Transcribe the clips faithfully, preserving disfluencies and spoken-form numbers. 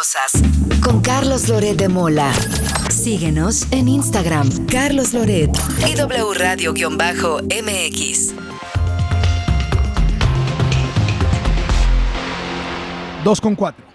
cosas. Con Carlos Loret de Mola. Síguenos en Instagram, Carlos Loret y W Radio-M X. Dos con cuatro.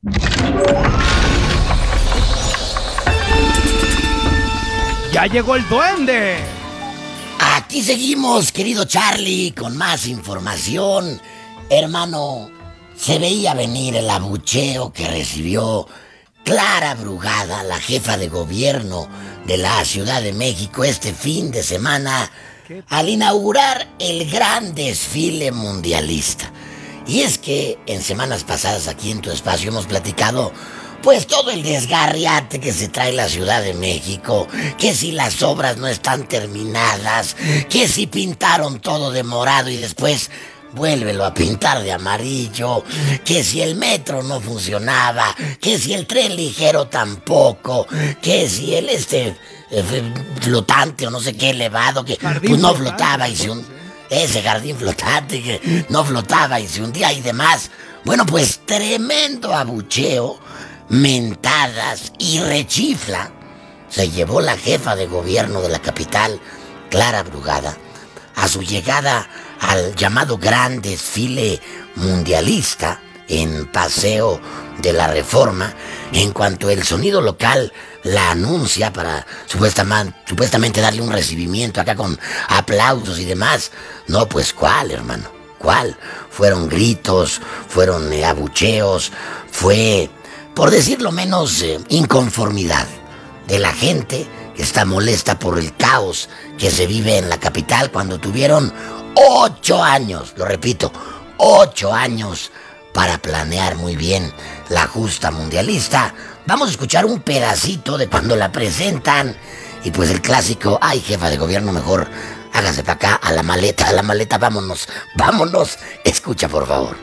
¡Ya llegó el duende! Aquí seguimos, querido Charlie, con más información. Hermano, se veía venir el abucheo que recibió Clara Brugada, la jefa de gobierno de la Ciudad de México, este fin de semana, al inaugurar el gran desfile mundialista. Y es que en semanas pasadas aquí en tu espacio hemos platicado pues todo el desgarriate que se trae la Ciudad de México, que si las obras no están terminadas, que si pintaron todo de morado y después vuélvelo a pintar de amarillo, que si el metro no funcionaba, que si el tren ligero tampoco, que si el este eh, flotante o no sé qué elevado, que pues no flotaba y se hundía. Ese jardín flotante que no flotaba y se hundía y demás. Bueno, pues tremendo abucheo, mentadas y rechifla se llevó la jefa de gobierno de la capital, Clara Brugada, a su llegada al llamado gran desfile mundialista en Paseo de la Reforma, en cuanto el sonido local la anuncia para supuestamente, supuestamente darle un recibimiento acá con aplausos y demás. No, pues ¿cuál, hermano? ¿Cuál? Fueron gritos, fueron eh, abucheos, fue, por decirlo menos, eh, inconformidad de la gente que está molesta por el caos que se vive en la capital cuando tuvieron ocho años, lo repito, ocho años para planear muy bien la justa mundialista. Vamos a escuchar un pedacito de cuando la presentan y pues el clásico, ay, jefa de gobierno, mejor hágase para acá, a la maleta, a la maleta, vámonos, vámonos. Escucha, por favor.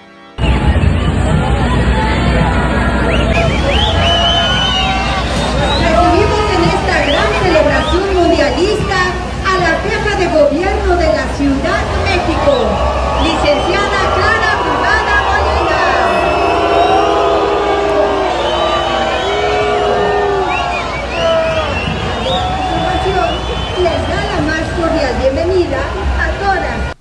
Recibimos en esta gran celebración mundialista a la jefa de gobierno de la Ciudad de México, licenciada Clara Brugada Molina. A continuación, les da la más cordial bienvenida a todas.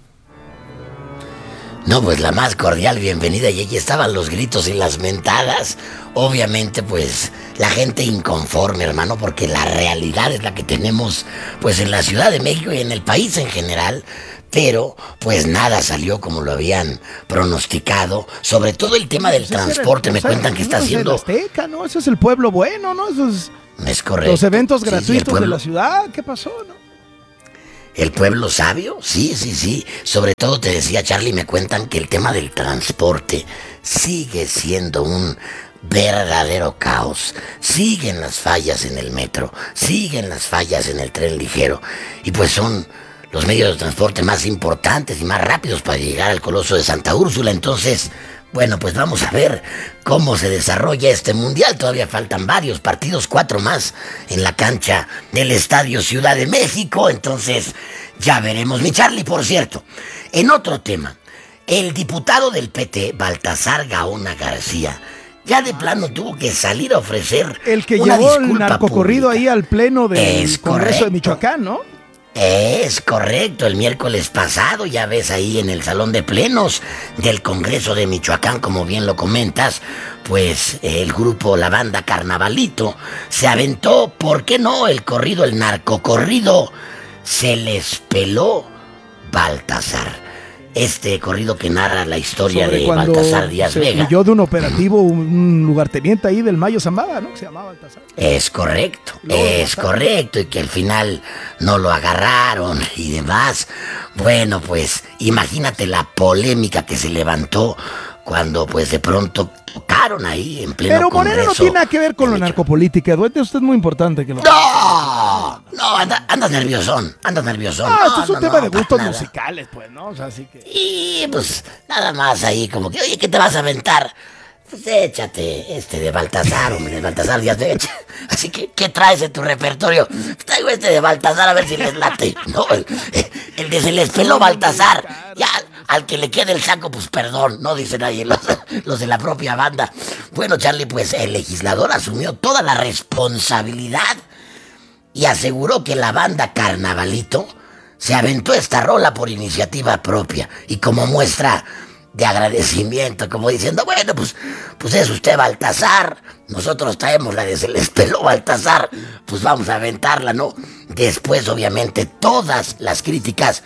No, pues la más cordial bienvenida, y allí estaban los gritos y las mentadas. Obviamente, pues, la gente inconforme, hermano, porque la realidad es la que tenemos, pues, en la Ciudad de México y en el país en general. Pero, pues, nada salió como lo habían pronosticado. Sobre todo el tema del transporte, me cuentan que está haciendo... Azteca, ¿no? Ese es el pueblo bueno, ¿no? Esos, es correcto. los eventos Sí, gratuitos pueblo... de la ciudad. ¿Qué pasó, no? ¿El pueblo sabio? Sí, sí, sí. Sobre todo te decía, Charlie, me cuentan que el tema del transporte sigue siendo un verdadero caos. Siguen las fallas en el metro, siguen las fallas en el tren ligero. Y pues son los medios de transporte más importantes y más rápidos para llegar al Coloso de Santa Úrsula. Entonces, bueno, pues vamos a ver cómo se desarrolla este mundial. Todavía faltan varios partidos, cuatro más en la cancha del Estadio Ciudad de México. Entonces, ya veremos. Mi Charlie, por cierto, en otro tema, el diputado del P T, Baltasar Gaona García, ya de plano tuvo que salir a ofrecer el que una llevó el disculpa narcocorrido pública. ahí al pleno del Es Congreso correcto. de Michoacán, ¿no? Es correcto, el miércoles pasado, ya ves ahí en el salón de plenos del Congreso de Michoacán, como bien lo comentas, pues el grupo, la banda Carnavalito, se aventó, ¿por qué no? El corrido, el narcocorrido, se les peló Baltasar. Este corrido que narra la historia Sobre de cuando Baltasar Díaz se Vega. huyó de un operativo, un lugarteniente ahí del Mayo Zambada, ¿no? Que se llamaba Baltasar. Es correcto, Luego es mataron. correcto, y que al final no lo agarraron y demás. Bueno, pues imagínate la polémica que se levantó cuando pues de pronto tocaron ahí en pleno Pero Congreso. Moreno no tiene nada que ver con de la Michoacán. narcopolítica, duende, usted es muy importante que lo... ¡No! No, anda, andas nerviosón, andas nerviosón. Ah, No, esto es un no, tema no, de para gustos nada. musicales, pues, ¿no? O sea, así que... Y pues nada más ahí como que, oye, ¿qué te vas a aventar? Pues échate este de Baltasar, hombre, de Baltasar Díaz Vega. Así que, ¿qué traes en tu repertorio? Traigo este de Baltasar a ver si les late. No, el, el de se les peló Baltasar. Ya, al que le quede el saco, pues perdón, no dicen ahí los, los de la propia banda. Bueno, Charlie, pues el legislador asumió toda la responsabilidad y aseguró que la banda Carnavalito se aventó esta rola por iniciativa propia y como muestra de agradecimiento, como diciendo, bueno, pues, pues es usted Baltasar, nosotros traemos la de Se les peló Baltasar, pues vamos a aventarla, ¿no? Después, obviamente, todas las críticas,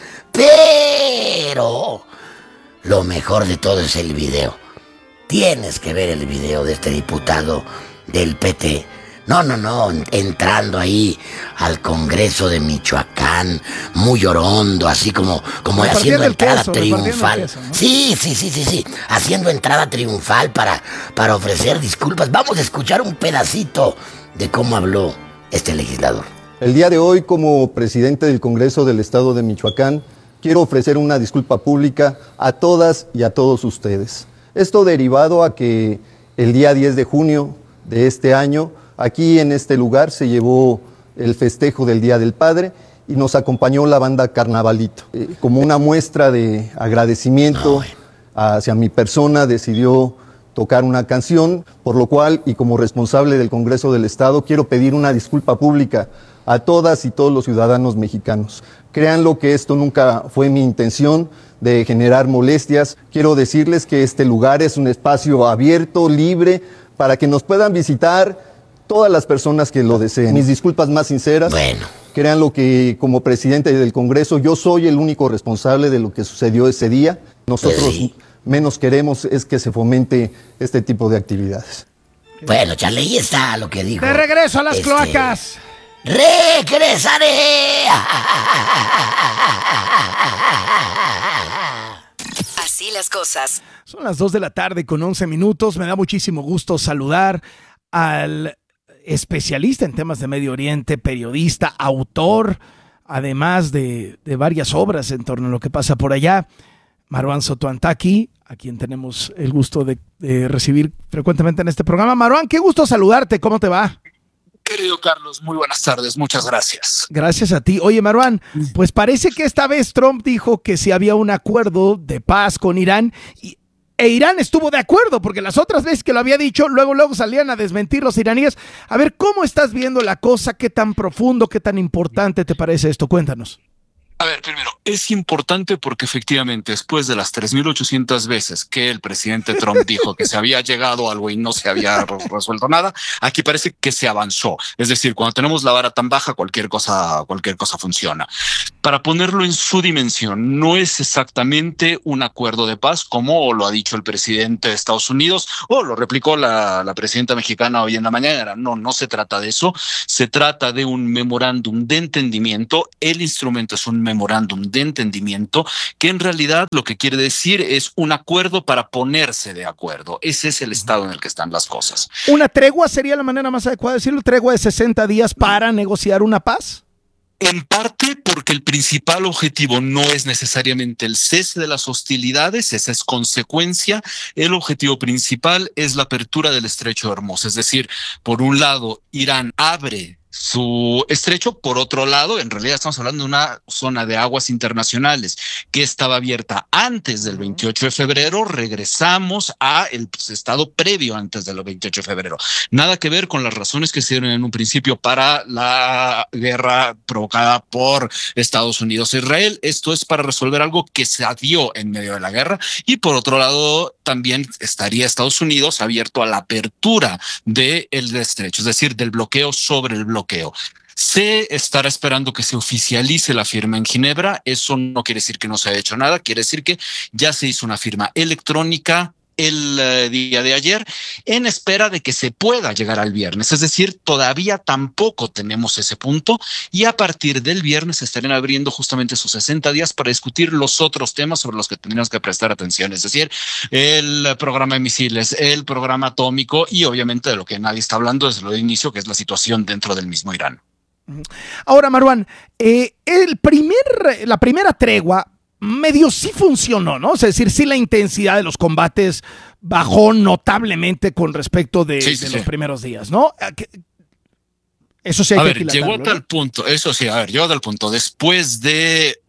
pero lo mejor de todo es el video. Tienes que ver el video de este diputado del P T. No, no, no, entrando ahí al Congreso de Michoacán, muy orondo, así como, como haciendo entrada queso, triunfal. Queso, ¿no? Sí, sí, sí, sí, sí, haciendo entrada triunfal para, para ofrecer disculpas. Vamos a escuchar un pedacito de cómo habló este legislador. El día de hoy, como presidente del Congreso del Estado de Michoacán, quiero ofrecer una disculpa pública a todas y a todos ustedes. Esto derivado a que el día diez de junio de este año, aquí en este lugar se llevó el festejo del Día del Padre y nos acompañó la banda Carnavalito. Eh, como una muestra de agradecimiento hacia mi persona, decidió tocar una canción, por lo cual, y como responsable del Congreso del Estado, quiero pedir una disculpa pública a todas y todos los ciudadanos mexicanos. Créanlo que esto nunca fue mi intención de generar molestias. Quiero decirles que este lugar es un espacio abierto, libre, para que nos puedan visitar todas las personas que lo deseen. Mis disculpas más sinceras. Bueno. Créanlo que como presidente del Congreso yo soy el único responsable de lo que sucedió ese día. Nosotros sí. menos queremos es que se fomente este tipo de actividades. Bueno, Charlie, ahí está lo que dijo. De regreso a las este... cloacas. ¡Regresaré! Así las cosas. Son las dos de la tarde con once minutos. Me da muchísimo gusto saludar al especialista en temas de Medio Oriente, periodista, autor, además de, de varias obras en torno a lo que pasa por allá, Marwan Sotoantaki, a quien tenemos el gusto de, de recibir frecuentemente en este programa. Marwan, qué gusto saludarte. ¿Cómo te va? Querido Carlos, muy buenas tardes, muchas gracias. Gracias a ti. Oye, Marwan, pues parece que esta vez Trump dijo que si había un acuerdo de paz con Irán y, e Irán estuvo de acuerdo, porque las otras veces que lo había dicho, luego, luego salían a desmentir los iraníes. A ver, ¿cómo estás viendo la cosa? ¿Qué tan profundo, qué tan importante te parece esto? Cuéntanos. A ver, primero, es importante porque efectivamente después de las tres mil ochocientas veces que el presidente Trump dijo que se había llegado a algo y no se había resuelto nada, aquí parece que se avanzó. Es decir, cuando tenemos la vara tan baja, cualquier cosa, cualquier cosa funciona. Para ponerlo en su dimensión, no es exactamente un acuerdo de paz como lo ha dicho el presidente de Estados Unidos o lo replicó la, la presidenta mexicana hoy en la mañana. No, no se trata de eso. Se trata de un memorándum de entendimiento. El instrumento es un memorándum de entendimiento que en realidad lo que quiere decir es un acuerdo para ponerse de acuerdo. Ese es el estado en el que están las cosas. ¿Una tregua sería la manera más adecuada de decirlo? ¿Tregua de sesenta días para negociar una paz? En parte porque el principal objetivo no es necesariamente el cese de las hostilidades, esa es consecuencia. El objetivo principal es la apertura del Estrecho de Hormuz. Es decir, por un lado, Irán abre su estrecho, por otro lado, en realidad estamos hablando de una zona de aguas internacionales que estaba abierta antes del veintiocho de febrero, regresamos a el estado previo antes del veintiocho de febrero. Nada que ver con las razones que se dieron en un principio para la guerra provocada por Estados Unidos e Israel. Esto es para resolver algo que se dio en medio de la guerra y por otro lado también estaría Estados Unidos abierto a la apertura del estrecho, es decir, del bloqueo sobre el bloqueo. Se estará esperando que se oficialice la firma en Ginebra. Eso no quiere decir que no se haya hecho nada, quiere decir que ya se hizo una firma electrónica el uh, día de ayer en espera de que se pueda llegar al viernes. Es decir, todavía tampoco tenemos ese punto y a partir del viernes se estarán abriendo justamente esos sesenta días para discutir los otros temas sobre los que tendríamos que prestar atención. Es decir, el programa de misiles, el programa atómico y obviamente de lo que nadie está hablando desde lo de inicio, que es la situación dentro del mismo Irán. Ahora, Marwan, eh, el primer, la primera tregua medio sí funcionó, ¿no? Es decir, sí la intensidad de los combates bajó notablemente con respecto de, sí, sí, de los sí. primeros días, ¿no? Eso sí hay a que ver, aquilatarlo, llegó a tal ¿no? punto, eso sí, a ver, llegó a tal punto, después de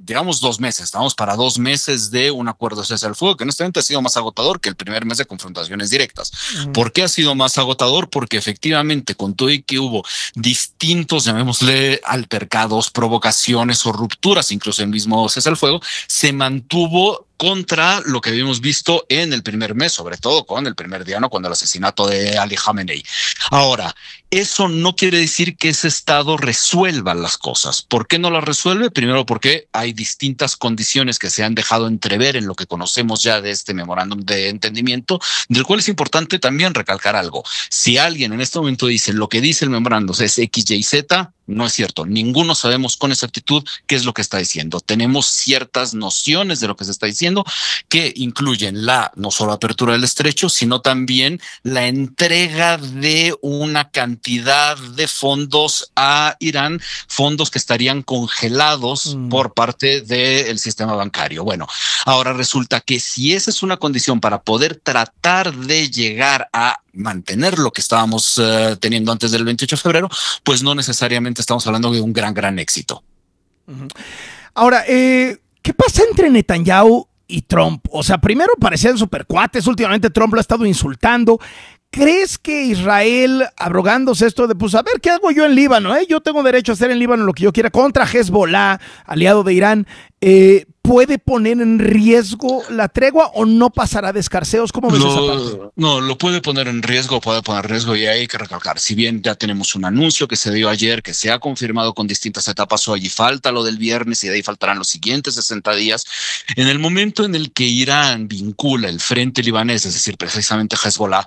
digamos dos meses, estamos para dos meses de un acuerdo de cese al fuego que honestamente ha sido más agotador que el primer mes de confrontaciones directas. Uh-huh. ¿Por qué ha sido más agotador? Porque efectivamente con todo y que hubo distintos, llamémosle altercados, provocaciones o rupturas, incluso el mismo cese al fuego, se mantuvo contra lo que habíamos visto en el primer mes, sobre todo con el primer día, ¿no? Cuando el asesinato de Ali Khamenei. Ahora, eso no quiere decir que ese Estado resuelva las cosas. ¿Por qué no las resuelve? Primero porque hay distintas condiciones que se han dejado entrever en lo que conocemos ya de este memorándum de entendimiento, del cual es importante también recalcar algo. Si alguien en este momento dice lo que dice el memorándum es X, Y, Z, no es cierto. Ninguno sabemos con exactitud qué es lo que está diciendo. Tenemos ciertas nociones de lo que se está diciendo que incluyen la no solo apertura del estrecho, sino también la entrega de una cantidad de fondos a Irán, fondos que estarían congelados mm. por parte del sistema bancario. Bueno, ahora resulta que si esa es una condición para poder tratar de llegar a mantener lo que estábamos uh, teniendo antes del veintiocho de febrero, pues no necesariamente estamos hablando de un gran, gran éxito. Uh-huh. Ahora, eh, ¿qué pasa entre Netanyahu y Trump? O sea, primero parecían supercuates, últimamente Trump lo ha estado insultando. ¿Crees que Israel, abrogándose esto de, pues a ver, ¿qué hago yo en Líbano? Eh? Yo tengo derecho a hacer en Líbano lo que yo quiera contra Hezbollah, aliado de Irán, eh, ¿puede poner en riesgo la tregua o no pasará de escarceos? ¿Cómo ves lo, esa parte? No, lo puede poner en riesgo, puede poner en riesgo y hay que recalcar, si bien ya tenemos un anuncio que se dio ayer, que se ha confirmado con distintas etapas hoy y falta lo del viernes y de ahí faltarán los siguientes sesenta días, en el momento en el que Irán vincula el frente libanés, es decir, precisamente Hezbollah,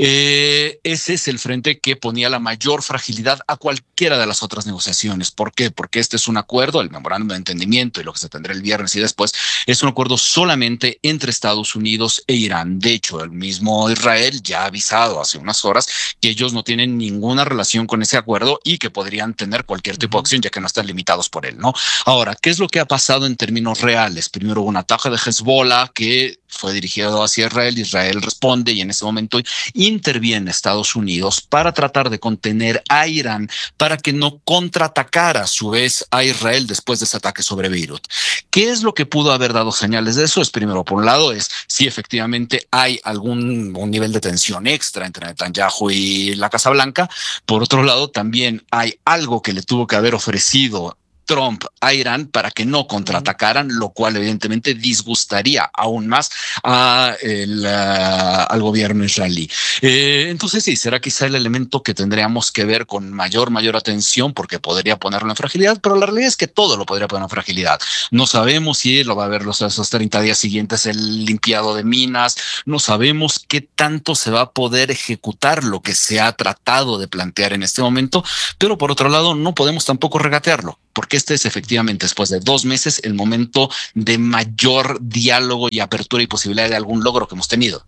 eh, ese es el frente que ponía la mayor fragilidad a cualquiera de las otras negociaciones. ¿Por qué? Porque este es un acuerdo, el memorándum de entendimiento y lo que se tendrá el viernes y después, es un acuerdo solamente entre Estados Unidos e Irán. De hecho, el mismo Israel ya ha avisado hace unas horas que ellos no tienen ninguna relación con ese acuerdo y que podrían tener cualquier tipo de acción ya que no están limitados por él, ¿no? Ahora, ¿qué es lo que ha pasado en términos reales? Primero hubo un ataque de Hezbollah que fue dirigido hacia Israel, Israel responde y en ese momento interviene Estados Unidos para tratar de contener a Irán para que no contraatacara a su vez a Israel después de ese ataque sobre Beirut. ¿Qué es lo que pudo haber dado señales de eso? Es primero, por un lado, es si efectivamente hay algún un nivel de tensión extra entre Netanyahu y la Casa Blanca. Por otro lado, también hay algo que le tuvo que haber ofrecido Trump a Irán para que no contraatacaran, lo cual evidentemente disgustaría aún más a el, uh, al gobierno israelí. Eh, entonces sí, será quizá el elemento que tendríamos que ver con mayor, mayor atención porque podría ponerlo en fragilidad, pero la realidad es que todo lo podría poner en fragilidad. No sabemos si lo va a ver los, esos treinta días siguientes el limpiado de minas, no sabemos qué tanto se va a poder ejecutar lo que se ha tratado de plantear en este momento, pero por otro lado no podemos tampoco regatearlo, porque este es efectivamente, después de dos meses, el momento de mayor diálogo y apertura y posibilidad de algún logro que hemos tenido.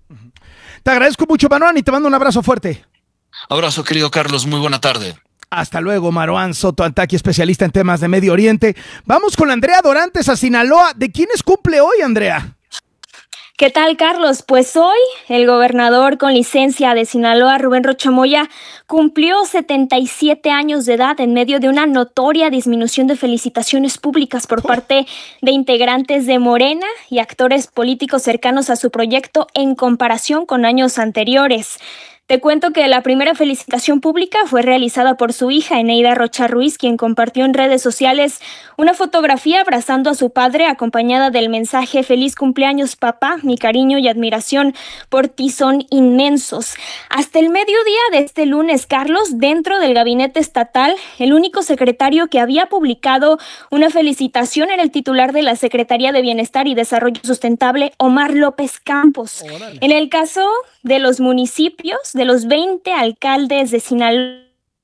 Te agradezco mucho, Marwan, y te mando un abrazo fuerte. Abrazo, querido Carlos, muy buena tarde. Hasta luego, Marwan Soto Antaki, especialista en temas de Medio Oriente. Vamos con Andrea Dorantes a Sinaloa. ¿De quiénes cumple hoy, Andrea? ¿Qué tal, Carlos? Pues hoy el gobernador con licencia de Sinaloa, Rubén Rocha Moya, cumplió setenta y siete años de edad en medio de una notoria disminución de felicitaciones públicas por parte de integrantes de Morena y actores políticos cercanos a su proyecto en comparación con años anteriores. Te cuento que la primera felicitación pública fue realizada por su hija, Eneida Rocha Ruiz, quien compartió en redes sociales una fotografía abrazando a su padre, acompañada del mensaje "Feliz cumpleaños, papá, mi cariño y admiración por ti son inmensos". Hasta el mediodía de este lunes, Carlos, dentro del gabinete estatal, el único secretario que había publicado una felicitación era el titular de la Secretaría de Bienestar y Desarrollo Sustentable, Omar López Campos. Órale. En el caso de los municipios, de los veinte alcaldes de Sinaloa,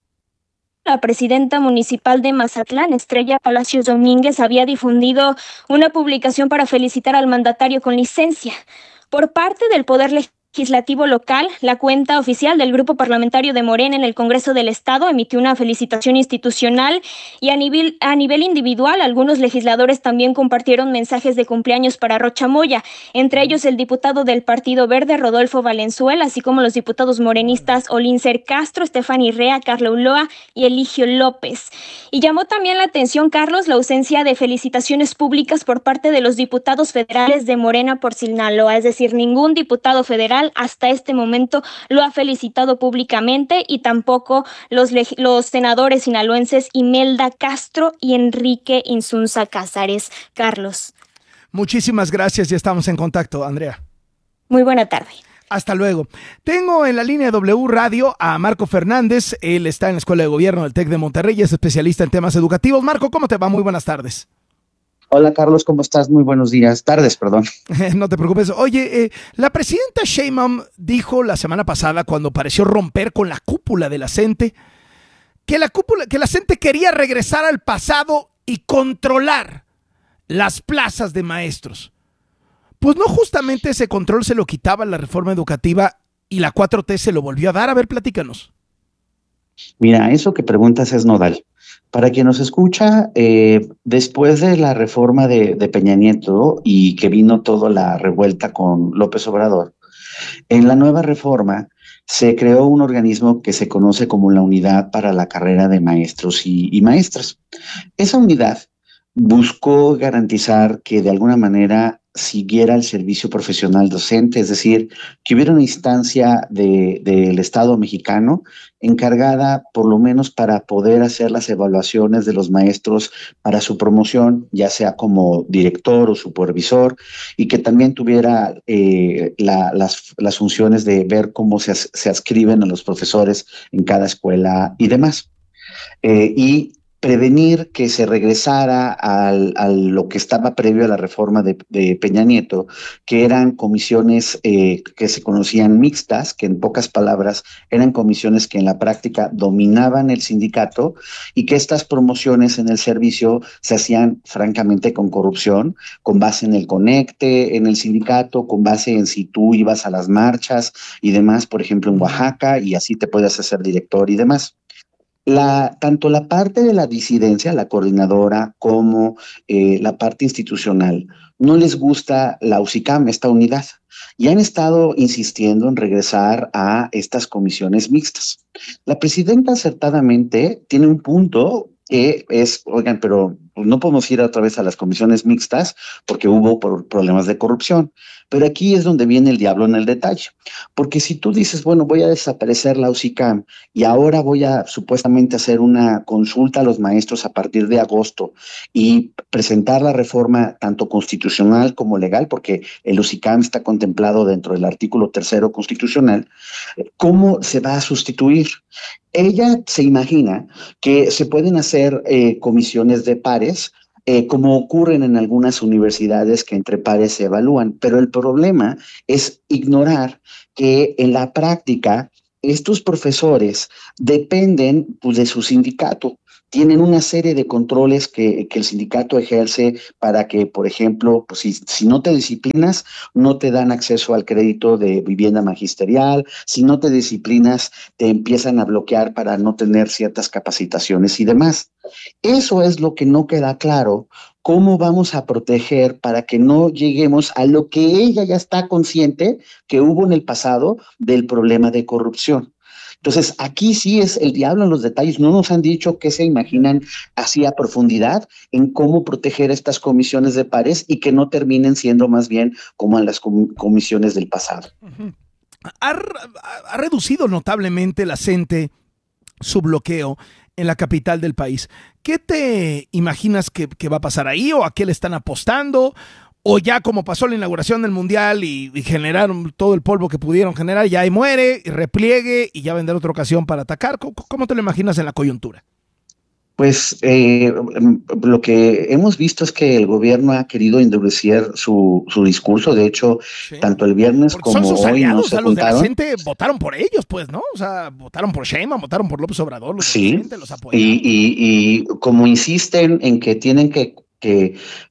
la presidenta municipal de Mazatlán, Estrella Palacios Domínguez, había difundido una publicación para felicitar al mandatario con licencia. Por parte del Poder Legislativo, legislativo local, la cuenta oficial del Grupo Parlamentario de Morena en el Congreso del Estado emitió una felicitación institucional y a nivel, a nivel individual, algunos legisladores también compartieron mensajes de cumpleaños para Rocha Moya, entre ellos el diputado del Partido Verde, Rodolfo Valenzuela, así como los diputados morenistas Olíncer Castro, Estefany Rea, Carla Ulloa y Eligio López. Y llamó también la atención, Carlos, la ausencia de felicitaciones públicas por parte de los diputados federales de Morena por Sinaloa, es decir, ningún diputado federal hasta este momento lo ha felicitado públicamente y tampoco los, los senadores sinaloenses Imelda Castro y Enrique Insunza Cázares. Carlos. Muchísimas gracias y estamos en contacto, Andrea. Muy buena tarde. Hasta luego. Tengo en la línea de W Radio a Marco Fernández. Él está en la Escuela de Gobierno del TEC de Monterrey y es especialista en temas educativos. Marco, ¿cómo te va? Muy buenas tardes. Hola Carlos, ¿cómo estás? Muy buenos días, tardes, perdón. No te preocupes. Oye, eh, la presidenta Sheinbaum dijo la semana pasada, cuando pareció romper con la cúpula de la CENTE, que la cúpula, que la CENTE quería regresar al pasado y controlar las plazas de maestros. Pues no justamente ese control se lo quitaba la reforma educativa y la cuatro T se lo volvió a dar. A ver, platícanos. Mira, eso que preguntas es nodal. Para quien nos escucha, eh, después de la reforma de, de Peña Nieto y que vino toda la revuelta con López Obrador, en la nueva reforma se creó un organismo que se conoce como la Unidad para la Carrera de Maestros y, y Maestras. Esa unidad buscó garantizar que de alguna manera siguiera el servicio profesional docente, es decir, que hubiera una instancia de, del Estado mexicano encargada por lo menos para poder hacer las evaluaciones de los maestros para su promoción, ya sea como director o supervisor, y que también tuviera eh, la, las, las funciones de ver cómo se, se adscriben a los profesores en cada escuela y demás. Eh, y prevenir que se regresara al, a lo que estaba previo a la reforma de, de Peña Nieto, que eran comisiones eh, que se conocían mixtas, que en pocas palabras eran comisiones que en la práctica dominaban el sindicato y que estas promociones en el servicio se hacían francamente con corrupción, con base en el conecte, en el sindicato, con base en si tú ibas a las marchas y demás, por ejemplo en Oaxaca, y así te puedes hacer director y demás. La, tanto la parte de la disidencia, la coordinadora, como eh, la parte institucional, no les gusta la U C I C A M, esta unidad, y han estado insistiendo en regresar a estas comisiones mixtas. La presidenta acertadamente tiene un punto que es, oigan, pero no podemos ir otra vez a las comisiones mixtas porque hubo por problemas de corrupción. Pero aquí es donde viene el diablo en el detalle. Porque si tú dices, bueno, voy a desaparecer la U C I C A M y ahora voy a supuestamente hacer una consulta a los maestros a partir de agosto y presentar la reforma tanto constitucional como legal, porque el U C I C A M está contemplado dentro del artículo tercero constitucional, ¿cómo se va a sustituir? Ella se imagina que se pueden hacer eh, comisiones de pares, Eh, como ocurren en algunas universidades que entre pares se evalúan, pero el problema es ignorar que en la práctica estos profesores dependen pues, de su sindicato. Tienen una serie de controles que, que el sindicato ejerce para que, por ejemplo, pues si, si no te disciplinas, no te dan acceso al crédito de vivienda magisterial, si no te disciplinas, te empiezan a bloquear para no tener ciertas capacitaciones y demás. Eso es lo que no queda claro. ¿Cómo vamos a proteger para que no lleguemos a lo que ella ya está consciente que hubo en el pasado del problema de corrupción? Entonces, aquí sí es el diablo en los detalles. No nos han dicho qué se imaginan así a profundidad en cómo proteger estas comisiones de pares y que no terminen siendo más bien como en las com- comisiones del pasado. Uh-huh. Ha, ha reducido notablemente la CENTE su bloqueo en la capital del país. ¿Qué te imaginas que, que va a pasar ahí o a qué le están apostando? O ya como pasó la inauguración del Mundial y, y generaron todo el polvo que pudieron generar, ya ahí muere, y repliegue y ya vendrá otra ocasión para atacar. ¿Cómo, cómo te lo imaginas en la coyuntura? Pues eh, lo que hemos visto es que el gobierno ha querido endurecer su, su discurso. De hecho, sí. Tanto el viernes Porque como son sus hoy aliados, no se juntaron. Los de la gente votaron por ellos, pues, ¿no? O sea, votaron por Sheinbaum, votaron por López Obrador. Los sí, de la gente los apoyaron. Y, y, y como insisten en que tienen que que,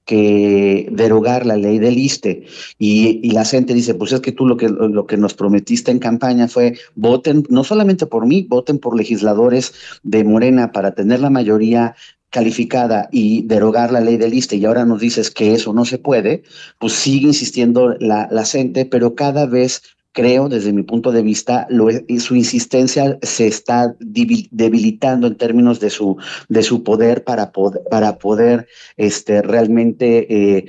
que derogar la ley del ISSSTE y, y la gente dice, pues es que tú lo que, lo que nos prometiste en campaña fue voten, no solamente por mí, voten por legisladores de Morena para tener la mayoría calificada y derogar la ley del ISSSTE, y ahora nos dices que eso no se puede, pues sigue insistiendo la, la gente, pero cada vez creo, desde mi punto de vista, lo, su insistencia se está debilitando en términos de su, de su poder para poder, para poder este, realmente eh,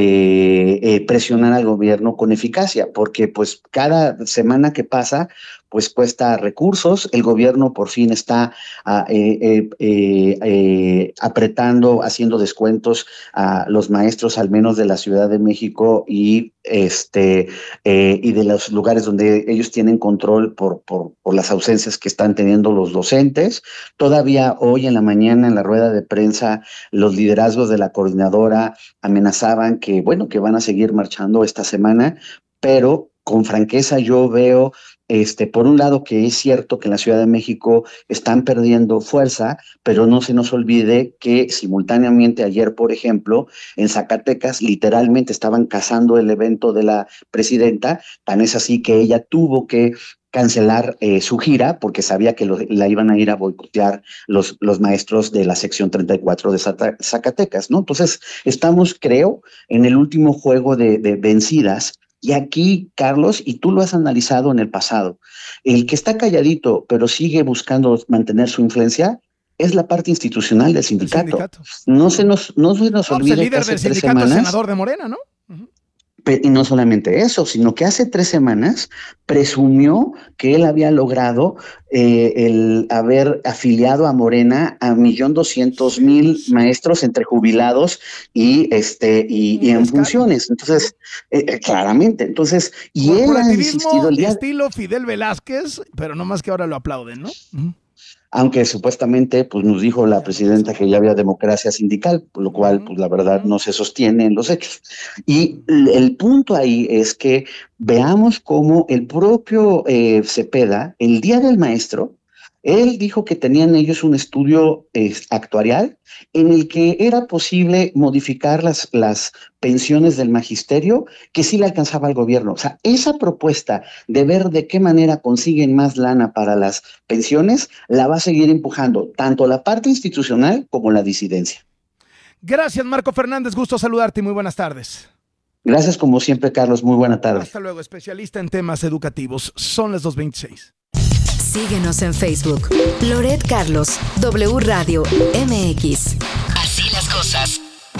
eh, eh, presionar al gobierno con eficacia, porque pues cada semana que pasa, pues cuesta recursos. El gobierno por fin está uh, eh, eh, eh, eh, apretando, haciendo descuentos a los maestros, al menos de la Ciudad de México y este eh, y de los lugares donde ellos tienen control por, por, por las ausencias que están teniendo los docentes. Todavía hoy en la mañana en la rueda de prensa los liderazgos de la coordinadora amenazaban que bueno que van a seguir marchando esta semana, pero con franqueza yo veo Este, por un lado que es cierto que en la Ciudad de México están perdiendo fuerza, pero no se nos olvide que simultáneamente ayer, por ejemplo, en Zacatecas literalmente estaban cazando el evento de la presidenta, tan es así que ella tuvo que cancelar eh, su gira porque sabía que lo, la iban a ir a boicotear los, los maestros de la sección treinta y cuatro de Zacatecas, ¿no? Entonces, estamos, creo, en el último juego de, de vencidas. Y aquí, Carlos, y tú lo has analizado en el pasado, el que está calladito pero sigue buscando mantener su influencia es la parte institucional del sindicato. sindicato. No se nos, no se nos no, olvide el líder que hace del tres sindicato semanas, es senador de Morena, ¿no? Uh-huh. Y no solamente eso, sino que hace tres semanas presumió que él había logrado eh, el haber afiliado a Morena a un millón doscientos mil maestros entre jubilados y este y, y en funciones. Entonces, eh, claramente, entonces, y él ha insistido el día estilo Fidel Velázquez, pero no más que ahora lo aplauden, ¿no? Uh-huh. Aunque supuestamente pues nos dijo la presidenta que ya había democracia sindical, por lo cual pues la verdad no se sostiene en los hechos. Y el punto ahí es que veamos cómo el propio eh, Cepeda, el día del maestro, él dijo que tenían ellos un estudio eh, actuarial en el que era posible modificar las, las pensiones del magisterio que sí le alcanzaba al gobierno. O sea, esa propuesta de ver de qué manera consiguen más lana para las pensiones la va a seguir empujando tanto la parte institucional como la disidencia. Gracias, Marco Fernández. Gusto saludarte y muy buenas tardes. Gracias como siempre, Carlos. Muy buena tarde. Hasta luego, especialista en temas educativos. Son las dos veintiséis. Síguenos en Facebook. Loret Carlos, W Radio M X. Así las cosas.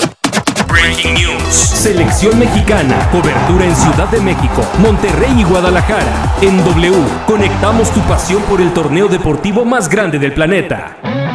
Breaking News. Selección mexicana. Cobertura en Ciudad de México, Monterrey y Guadalajara. En W, conectamos tu pasión por el torneo deportivo más grande del planeta.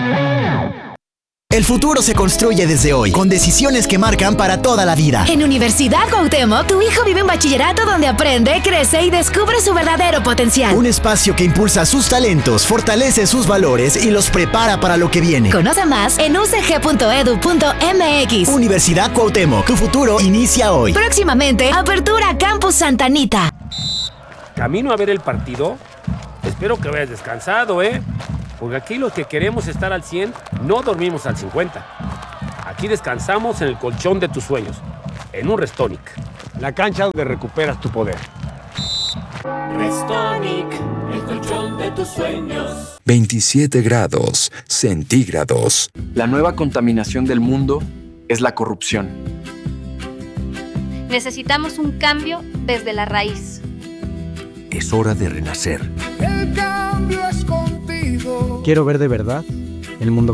El futuro se construye desde hoy, con decisiones que marcan para toda la vida. En Universidad Cuauhtémoc, tu hijo vive un bachillerato donde aprende, crece y descubre su verdadero potencial. Un espacio que impulsa sus talentos, fortalece sus valores y los prepara para lo que viene. Conoce más en u c g punto e d u punto m x. Universidad Cuauhtémoc, tu futuro inicia hoy. Próximamente, Apertura Campus Santa Anita. Camino a ver el partido. Espero que vayas descansado, ¿eh? Porque aquí los que queremos estar al cien, no dormimos al cincuenta. Aquí descansamos en el colchón de tus sueños, en un Restonic. La cancha donde recuperas tu poder. Restonic, el colchón de tus sueños. veintisiete grados centígrados. La nueva contaminación del mundo es la corrupción. Necesitamos un cambio desde la raíz. Es hora de renacer. El cambio es contigo. Quiero ver de verdad el mundo